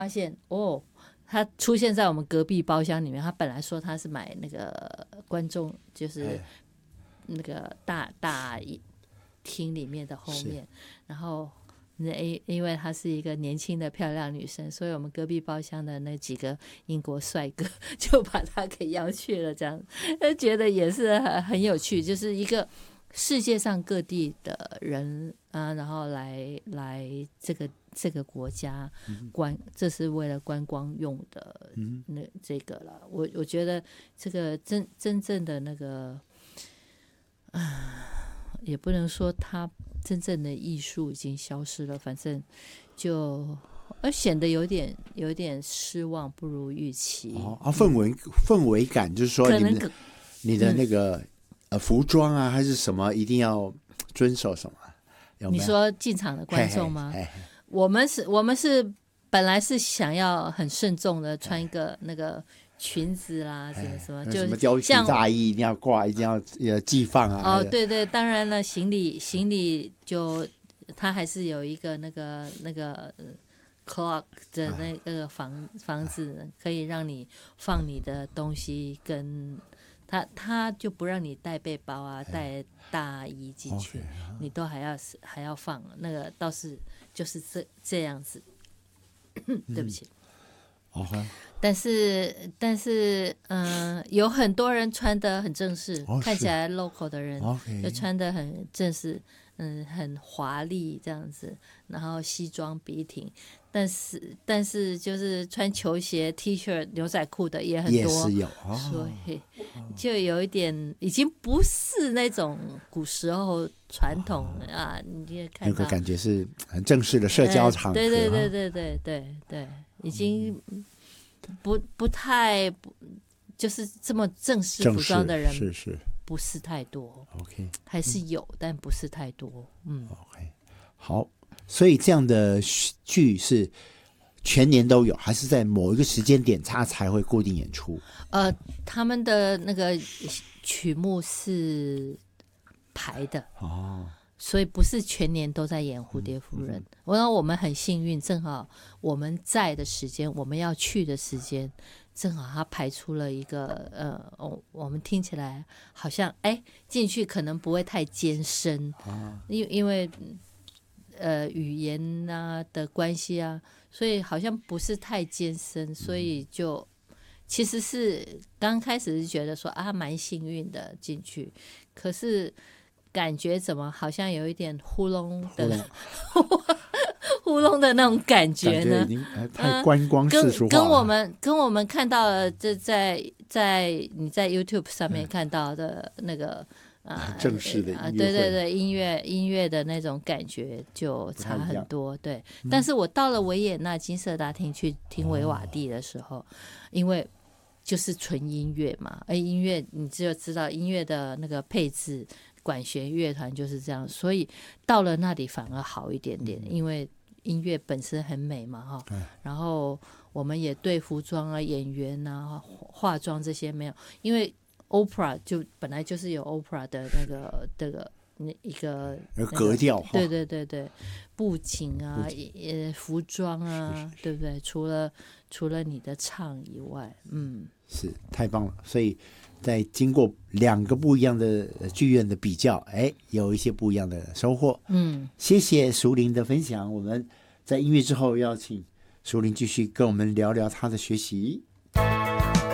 发现哦，他出现在我们隔壁包厢里面。他本来说他是买那个观众，就是那个大厅里面的后面，然后因为她是一个年轻的漂亮女生，所以我们隔壁包厢的那几个英国帅哥就把她给邀去了，这样觉得也是很有趣，就是一个世界上各地的人啊，然后来这个国家这是为了观光用的那这个了。我觉得这个真正的那个也不能说它真正的艺术已经消失了，反正就显得有点失望，不如预期。 氛围感就是说你的那个服装啊还是什么一定要遵守什么？有没有？ 你说进场的观众吗？我们是本来是想要很慎重的穿一个那个裙子啦，什么就貂皮大衣一定要挂，一定要寄放啊。 哦，对对，当然了，行李就它还是有一个那个clock 的那个房子，可以让你放你的东西，跟他就不让你带背包啊，带大衣进去，你都还要放，那个倒是就是这样子。对不起。但是有很多人穿得很正式，看起来 local 的人就穿得很正式，很华丽这样子，然后西装笔挺，但是就是穿球鞋 T 恤牛仔裤的也很多， 也是有， 所以就有一点已经不是那种古时候传统啊，你也看到那个感觉是很正式的社交场合， 对，已经不太就是这么正式服装的人是不是太多。 OK， 还是有，但不是太多。 OK， 好，所以这样的剧是全年都有，还是在某一个时间点它才会固定演出？ 他们的那个曲目是排的所以不是全年都在演蝴蝶夫人。我们很幸运，正好我们在的时间，我们要去的时间，正好他排出了一个我们听起来好像进去可能不会太艰深因为语言啊的关系啊，所以好像不是太艰深，所以就其实是刚开始是觉得说蛮幸运的进去，可是感觉怎么好像有一点糊弄的糊弄的那种感觉呢？ 感觉已经太观光世俗化跟我们看到的，这你在 YouTube 上面看到的那个正式的音乐会， 对，音乐的那种感觉就差很多。对，但是我到了维也纳金色大厅去听维瓦蒂的时候，因为就是纯音乐嘛，音乐你就知道音乐的那个配置，管弦乐团就是这样，所以到了那里反而好一点点，因为音乐本身很美嘛然后我们也对服装啊、演员啊、化妆这些没有，因为 opera 就本来就是有 opera 的一个格调， 对，布景啊、服装啊，对不对？除了你的唱以外， 是太棒了。所以在经过两个不一样的剧院的比较，有一些不一样的收获。谢谢淑玲的分享。我们在音乐之后要请淑玲继续跟我们聊聊她的学习。